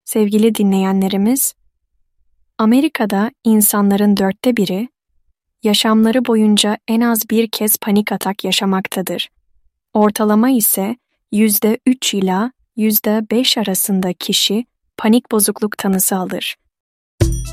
Sevgili dinleyenlerimiz, Amerika'da insanların 1/4'ü yaşamları boyunca en az bir kez panik atak yaşamaktadır. Ortalama ise %3 ila %5 arasında kişi panik bozukluk tanısı alır.